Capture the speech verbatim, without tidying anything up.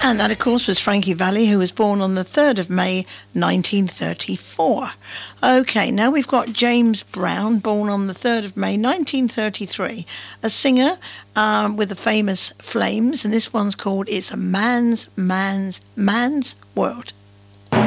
And that, of course, was Frankie Valli, who was born on the third of May, nineteen thirty-four. OK, now we've got James Brown, born on the third of May, nineteen thirty-three. A singer um, with the famous Flames, and this one's called It's a Man's, Man's, Man's World.